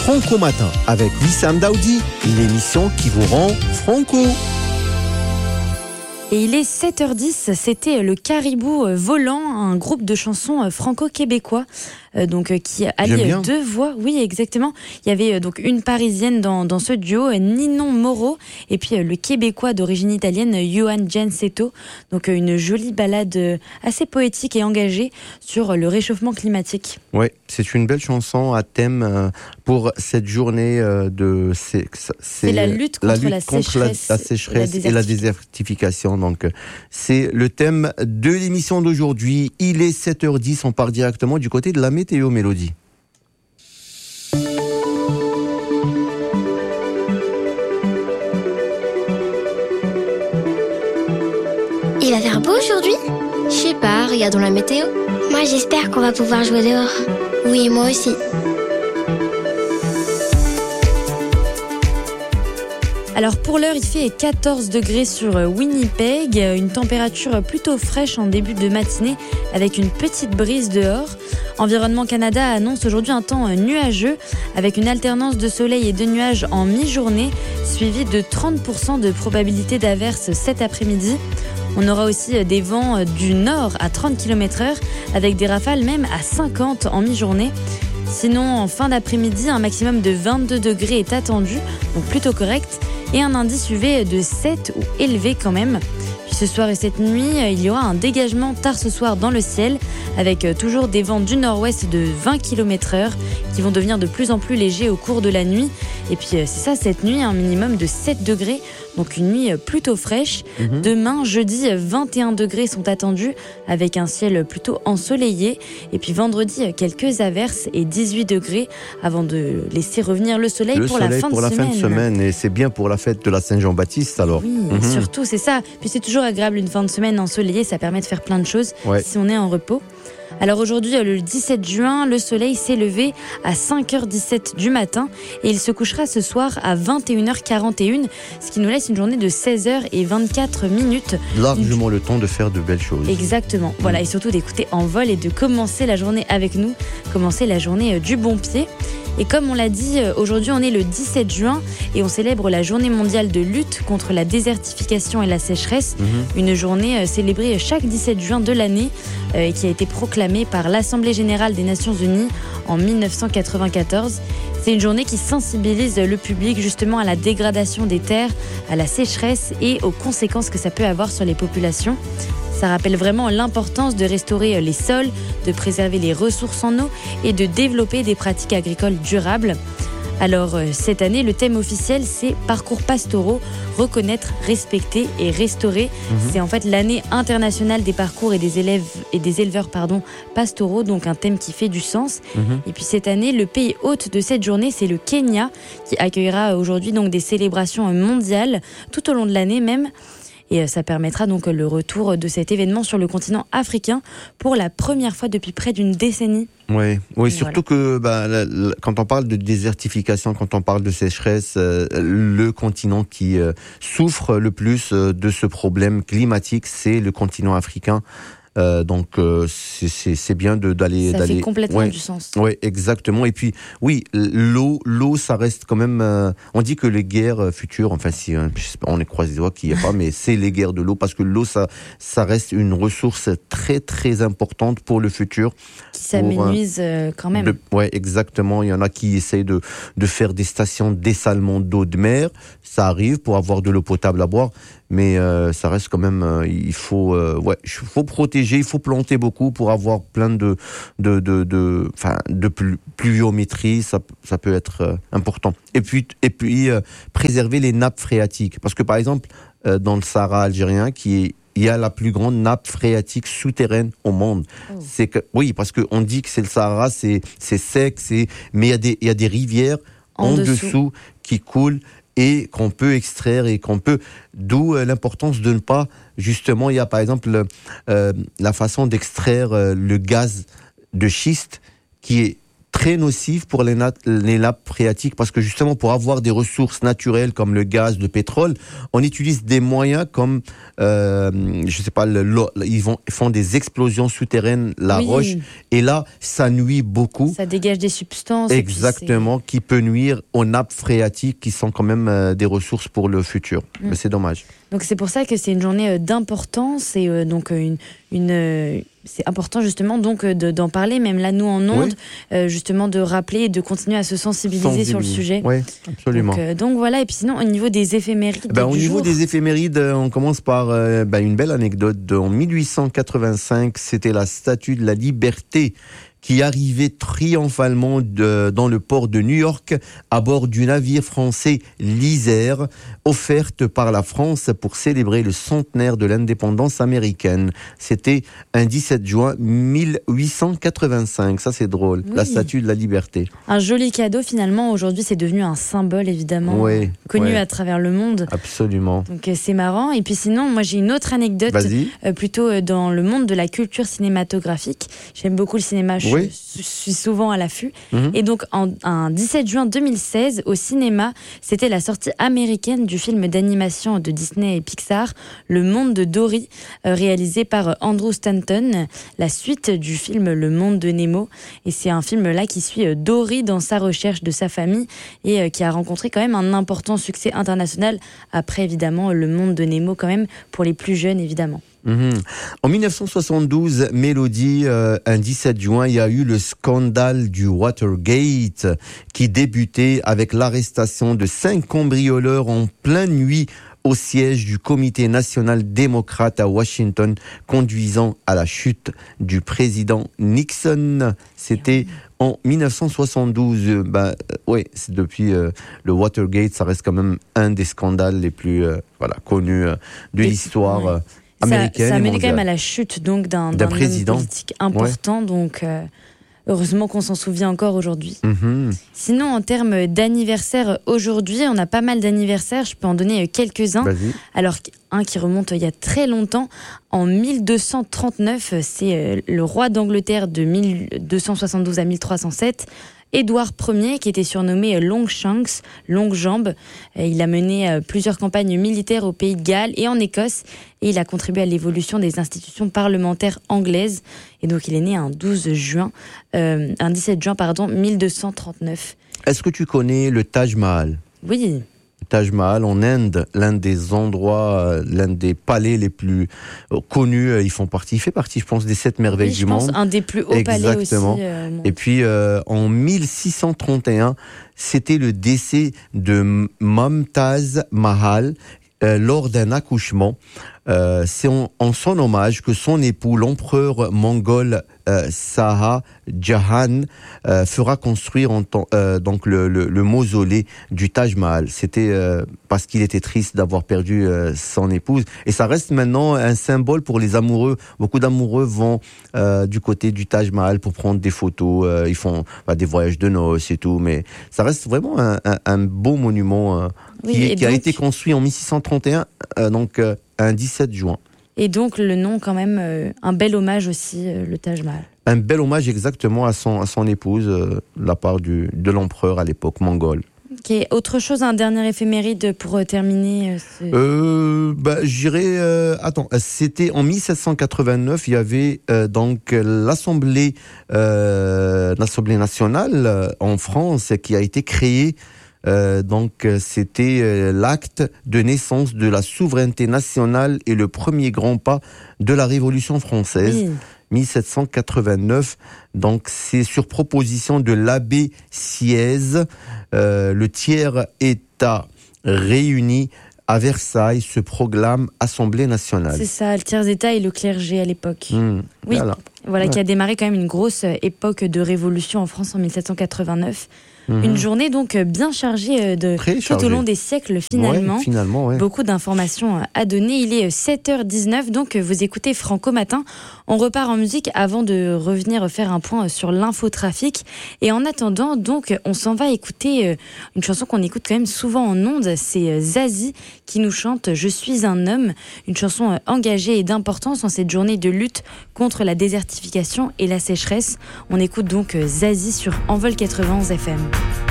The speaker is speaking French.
Franco Matin avec Wissam Daoudi, l'émission qui vous rend franco. Et il est 7h10, c'était le Caribou Volant, un groupe de chansons franco-québécois qui allie deux voix. Oui, exactement. Il y avait donc une parisienne dans ce duo, Ninon Moreau, et puis le québécois d'origine italienne, Johan Gensetto. Donc une jolie ballade assez poétique et engagée sur le réchauffement climatique. Oui, c'est une belle chanson à thème pour cette journée de... C'est la lutte contre la sécheresse et la désertification. Donc, c'est le thème de l'émission d'aujourd'hui. Il est 7h10, on part directement du côté de la météo, Mélodie. Il va faire beau aujourd'hui ? Je sais pas, regardons la météo. Moi j'espère qu'on va pouvoir jouer dehors. Oui, moi aussi. Alors pour l'heure, il fait 14 degrés sur Winnipeg, une température plutôt fraîche en début de matinée avec une petite brise dehors. Environnement Canada annonce aujourd'hui un temps nuageux avec une alternance de soleil et de nuages en mi-journée, suivi de 30% de probabilité d'averse cet après-midi. On aura aussi des vents du nord à 30 km/h avec des rafales même à 50 en mi-journée. Sinon, en fin d'après-midi, un maximum de 22 degrés est attendu, donc plutôt correct, et un indice UV de 7 ou élevé quand même. Puis ce soir et cette nuit, il y aura un dégagement tard ce soir dans le ciel, avec toujours des vents du nord-ouest de 20 km/h qui vont devenir de plus en plus légers au cours de la nuit. Et puis c'est ça, cette nuit, un minimum de 7 degrés, donc une nuit plutôt fraîche. Demain, jeudi, 21 degrés sont attendus, avec un ciel plutôt ensoleillé. Et puis vendredi, quelques averses et 18 degrés avant de laisser revenir le soleil pour la fin de semaine. Et c'est bien pour la fête de la Saint-Jean-Baptiste alors. Oui, surtout, c'est ça. Puis c'est toujours agréable une fin de semaine ensoleillée, ça permet de faire plein de choses si on est en repos. Alors aujourd'hui, le 17 juin, le soleil s'est levé à 5h17 du matin et il se couchera ce soir à 21h41, ce qui nous laisse une journée de 16h24 minutes. Largement le temps de faire de belles choses. Exactement. Voilà, et surtout d'écouter en vol et de commencer la journée avec nous, commencer la journée du bon pied. Et comme on l'a dit, aujourd'hui on est le 17 juin et on célèbre la journée mondiale de lutte contre la désertification et la sécheresse. Une journée célébrée chaque 17 juin de l'année et qui a été proclamée par l'Assemblée générale des Nations Unies en 1994. C'est une journée qui sensibilise le public justement à la dégradation des terres, à la sécheresse et aux conséquences que ça peut avoir sur les populations. Ça rappelle vraiment l'importance de restaurer les sols, de préserver les ressources en eau et de développer des pratiques agricoles durables. Alors cette année, le thème officiel, c'est Parcours pastoraux, reconnaître, respecter et restaurer. C'est en fait l'année internationale des parcours et des éleveurs pastoraux, donc un thème qui fait du sens. Et puis cette année, le pays hôte de cette journée, c'est le Kenya, qui accueillera aujourd'hui donc des célébrations mondiales tout au long de l'année même. Et ça permettra donc le retour de cet événement sur le continent africain pour la première fois depuis près d'une décennie. Oui, surtout que quand on parle de désertification, quand on parle de sécheresse, le continent qui souffre le plus de ce problème climatique, c'est le continent africain. Donc c'est bien d'aller. Ça fait complètement du sens. Oui, exactement. Et puis l'eau, ça reste quand même. On dit que les guerres futures, enfin si on est croisé les doigts qu'il n'y a pas, mais c'est les guerres de l'eau parce que l'eau ça reste une ressource très très importante pour le futur. Qui s'amenuise quand même. Oui, exactement. Il y en a qui essayent de faire des stations de dessalement d'eau de mer. Ça arrive pour avoir de l'eau potable à boire. Mais ça reste quand même, il faut protéger, il faut planter beaucoup pour avoir plein de pluviométrie, ça peut être important. Et puis préserver les nappes phréatiques, parce que par exemple dans le Sahara algérien, il y a la plus grande nappe phréatique souterraine au monde. Parce que on dit que c'est le Sahara, c'est sec, mais il y a des rivières en dessous qui coulent et qu'on peut extraire d'où l'importance de ne pas, justement, il y a par exemple la façon d'extraire le gaz de schiste qui est très nocif pour les nappes phréatiques parce que justement pour avoir des ressources naturelles comme le gaz, le pétrole, on utilise des moyens comme je sais pas, ils font des explosions souterraines, la roche, et là ça nuit beaucoup. Ça dégage des substances. Exactement, qui peut nuire aux nappes phréatiques qui sont quand même des ressources pour le futur. Mais c'est dommage. Donc c'est pour ça que c'est une journée d'importance et donc c'est important justement donc d'en parler, même là nous en ondes, justement de rappeler et de continuer à se sensibiliser sur le sujet. Oui, absolument. Donc voilà, et puis sinon au niveau des éphémérides au niveau des éphémérides, on commence par une belle anecdote. En 1885, c'était la Statue de la Liberté qui arrivait triomphalement dans le port de New York à bord du navire français l'Isère, offerte par la France pour célébrer le centenaire de l'indépendance américaine. C'était un 17 juin 1885. Ça, c'est drôle. La Statue de la Liberté. Un joli cadeau, finalement. Aujourd'hui, c'est devenu un symbole, évidemment, connu à travers le monde. Absolument. Donc, c'est marrant. Et puis sinon, moi, j'ai une autre anecdote, plutôt dans le monde de la culture cinématographique. J'aime beaucoup le cinéma. Je suis souvent à l'affût. Et donc, un 17 juin 2016, au cinéma, c'était la sortie américaine du film d'animation de Disney et Pixar, Le Monde de Dory, réalisé par Andrew Stanton, la suite du film Le Monde de Nemo. Et c'est un film là qui suit Dory dans sa recherche de sa famille et qui a rencontré quand même un important succès international. Après, évidemment, Le Monde de Nemo, quand même, pour les plus jeunes, évidemment. En 1972, Mélodie, un 17 juin, il y a eu le scandale du Watergate qui débutait avec l'arrestation de 5 cambrioleurs en pleine nuit au siège du Comité national démocrate à Washington, conduisant à la chute du président Nixon. C'était en 1972. C'est depuis le Watergate, ça reste quand même un des scandales les plus connus de l'histoire américaine. Ça a mené quand même à la chute donc d'un président politique important. Donc heureusement qu'on s'en souvient encore aujourd'hui. Sinon, en termes d'anniversaire, aujourd'hui, on a pas mal d'anniversaires. Je peux en donner quelques-uns. Vas-y. Alors, un qui remonte il y a très longtemps. En 1239, c'est le roi d'Angleterre de 1272 à 1307. Édouard Ier, qui était surnommé Longshanks, longue jambe. Il a mené plusieurs campagnes militaires au pays de Galles et en Écosse, et il a contribué à l'évolution des institutions parlementaires anglaises. Et donc il est né un 17 juin 1239. Est-ce que tu connais le Taj Mahal ? Oui. Taj Mahal en Inde, l'un des endroits, l'un des palais les plus connus. Il fait partie, je pense, des 7 merveilles du monde. Un des plus hauts palais aussi. Et puis, en 1631, c'était le décès de Mumtaz Mahal lors d'un accouchement. C'est en son hommage que son époux, l'empereur mongol Shah Jahan, fera construire donc le mausolée du Taj Mahal. C'était parce qu'il était triste d'avoir perdu son épouse. Et ça reste maintenant un symbole pour les amoureux. Beaucoup d'amoureux vont du côté du Taj Mahal pour prendre des photos. Ils font des voyages de noces et tout. Mais ça reste vraiment un beau monument qui a été construit en 1631, donc un 17 juin. Et donc le nom quand même, un bel hommage aussi, le Taj Mahal. Un bel hommage exactement à son épouse, de la part de l'empereur à l'époque mongole. Ok, autre chose, un dernier éphéméride pour terminer j'irais... c'était en 1789, il y avait donc l'Assemblée nationale en France qui a été créée. Donc c'était l'acte de naissance de la souveraineté nationale et le premier grand pas de la Révolution française. 1789, donc c'est sur proposition de l'abbé Sieyès, le tiers État réuni à Versailles se proclame Assemblée nationale. C'est ça, le tiers État et le clergé à l'époque. Voilà, qui a démarré quand même une grosse époque de révolution en France en 1789. Une journée donc bien chargée tout au long des siècles finalement. Ouais, finalement, ouais. Beaucoup d'informations à donner. Il est 7h19, donc vous écoutez Franco Matin. On repart en musique avant de revenir faire un point sur l'infotrafic. Et en attendant, donc, on s'en va écouter une chanson qu'on écoute quand même souvent en ondes. C'est Zazie qui nous chante « Je suis un homme », une chanson engagée et d'importance en cette journée de lutte contre la désertification et la sécheresse. On écoute donc Zazie sur Envol 91 FM.